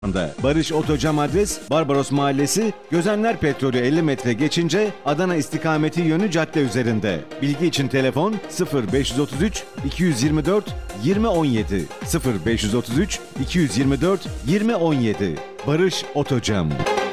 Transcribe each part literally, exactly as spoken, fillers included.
Barış Otocam adres Barbaros Mahallesi, Gözenler Petrolü elli metre geçince Adana istikameti yönü cadde üzerinde. Bilgi için telefon sıfır beş otuz üç iki yüz yirmi dört yirmi on yedi sıfır beş otuz üç iki yüz yirmi dört yirmi on yedi. Barış Otocam.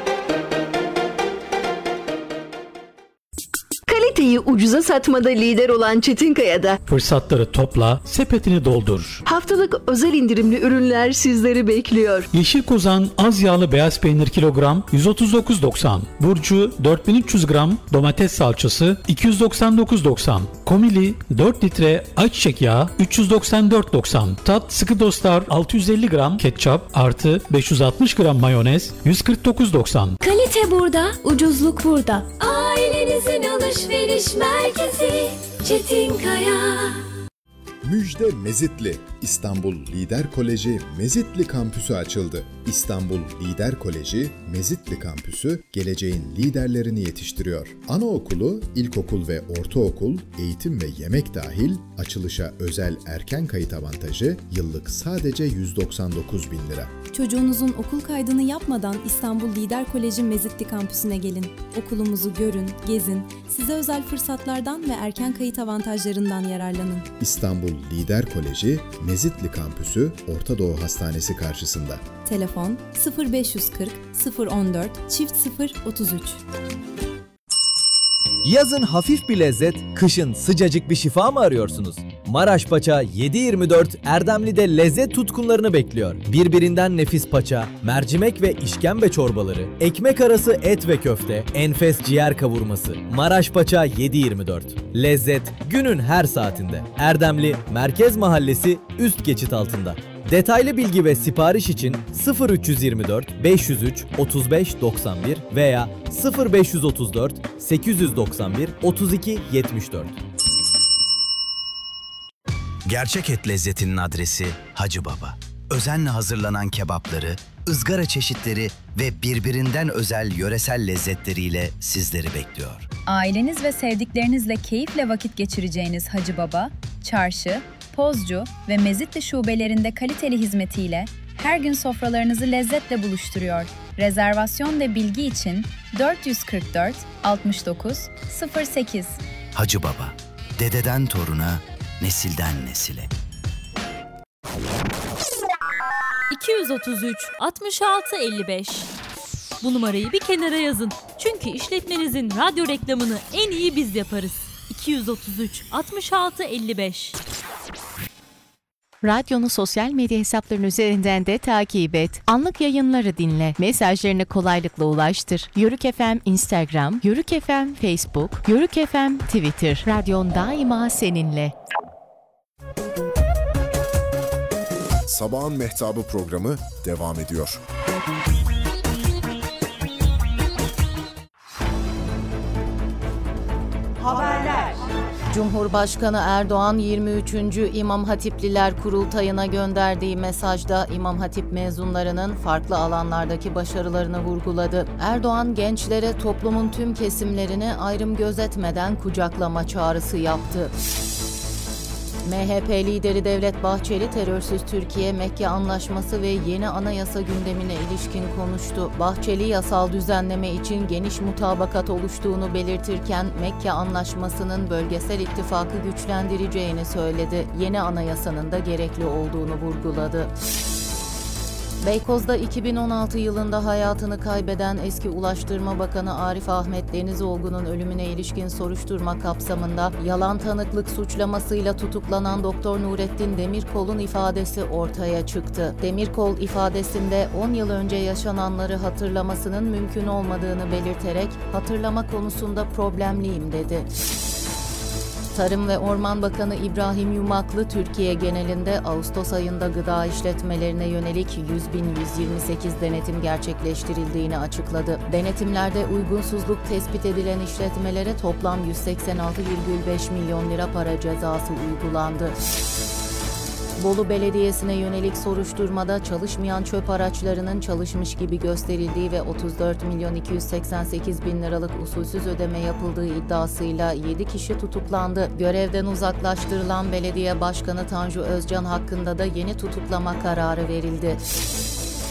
Kaliteyi ucuza satmada lider olan Çetinkaya'da fırsatları topla, sepetini doldur. haftalık özel indirimli ürünler sizleri bekliyor. Yeşil Kozan az yağlı beyaz peynir kilogram yüz otuz dokuz doksan. Burcu dört bin üç yüz gram domates salçası iki yüz doksan dokuz doksan. Komili dört litre ayçiçek yağı üç yüz doksan dört doksan. Tat sıkı dostlar altı yüz elli gram ketçap artı beş yüz altmış gram mayonez yüz kırk dokuz doksan. Kalite burada, ucuzluk burada. Ailenizin alışveriş merkezi Çetinkaya. Müjde Mezitli. İstanbul Lider Koleji Mezitli Kampüsü açıldı. İstanbul Lider Koleji Mezitli Kampüsü geleceğin liderlerini yetiştiriyor. Anaokulu, ilkokul ve ortaokul, eğitim ve yemek dahil açılışa özel erken kayıt avantajı yıllık sadece yüz doksan dokuz bin lira. Çocuğunuzun okul kaydını yapmadan İstanbul Lider Koleji Mezitli Kampüsü'ne gelin. Okulumuzu görün, gezin, size özel fırsatlardan ve erken kayıt avantajlarından yararlanın. İstanbul Lider Koleji Mezitli Kampüsü Orta Doğu Hastanesi karşısında. Telefon sıfır beş kırk sıfır on dört çift sıfır otuz üç. Yazın hafif bir lezzet, kışın sıcacık bir şifa mı arıyorsunuz? Maraş Paça yedi yirmi dört Erdemli'de lezzet tutkunlarını bekliyor. Birbirinden nefis paça, mercimek ve işkembe çorbaları, ekmek arası et ve köfte, enfes ciğer kavurması. Maraş Paça yedi yirmi dört. Lezzet günün her saatinde. Erdemli Merkez Mahallesi üst geçit altında. Detaylı bilgi ve sipariş için sıfır üç yirmi dört beş yüz üç otuz beş doksan bir veya sıfır beş otuz dört sekiz doksan bir otuz iki yetmiş dört. Gerçek et lezzetinin adresi Hacı Baba. Özenle hazırlanan kebapları, ızgara çeşitleri ve birbirinden özel yöresel lezzetleriyle sizleri bekliyor. Aileniz ve sevdiklerinizle keyifle vakit geçireceğiniz Hacı Baba, Çarşı, Pozcu ve Mezitli şubelerinde kaliteli hizmetiyle her gün sofralarınızı lezzetle buluşturuyor. Rezervasyon ve bilgi için dört yüz kırk dört altmış dokuz sıfır sekiz. Hacı Baba, dededen toruna, nesilden nesile. iki yüz otuz üç altmış altı elli beş. Bu numarayı bir kenara yazın. Çünkü işletmenizin radyo reklamını en iyi biz yaparız. iki yüz otuz üç altmış altı elli beş. Radyonu sosyal medya hesaplarının üzerinden de takip et. Anlık yayınları dinle. Mesajlarını kolaylıkla ulaştır. Yörük F M Instagram, Yörük F M Facebook, Yörük F M Twitter. Radyon daima seninle. Sabahın Mehtabı programı devam ediyor. Haberler. Cumhurbaşkanı Erdoğan yirmi üçüncü İmam Hatipliler Kurultayı'na gönderdiği mesajda İmam Hatip mezunlarının farklı alanlardaki başarılarını vurguladı. Erdoğan gençlere toplumun tüm kesimlerini ayrım gözetmeden kucaklama çağrısı yaptı. M H P lideri Devlet Bahçeli, terörsüz Türkiye Mekke Anlaşması ve yeni anayasa gündemine ilişkin konuştu. Bahçeli, yasal düzenleme için geniş mutabakat oluştuğunu belirtirken Mekke Anlaşması'nın bölgesel ittifakı güçlendireceğini söyledi. Yeni anayasanın da gerekli olduğunu vurguladı. Beykoz'da iki bin on altı yılında hayatını kaybeden eski Ulaştırma Bakanı Arif Ahmet Denizoğlu'nun ölümüne ilişkin soruşturma kapsamında yalan tanıklık suçlamasıyla tutuklanan Doktor Nurettin Demirkol'un ifadesi ortaya çıktı. Demirkol ifadesinde on yıl önce yaşananları hatırlamasının mümkün olmadığını belirterek hatırlama konusunda problemliyim dedi. Tarım ve Orman Bakanı İbrahim Yumaklı, Türkiye genelinde Ağustos ayında gıda işletmelerine yönelik yüz bin yüz yirmi sekiz denetim gerçekleştirildiğini açıkladı. Denetimlerde uygunsuzluk tespit edilen işletmelere toplam yüz seksen altı virgül beş milyon lira para cezası uygulandı. Bolu Belediyesi'ne yönelik soruşturmada çalışmayan çöp araçlarının çalışmış gibi gösterildiği ve otuz dört milyon iki yüz seksen sekiz bin liralık usulsüz ödeme yapıldığı iddiasıyla yedi kişi tutuklandı. Görevden uzaklaştırılan belediye başkanı Tanju Özcan hakkında da yeni tutuklama kararı verildi.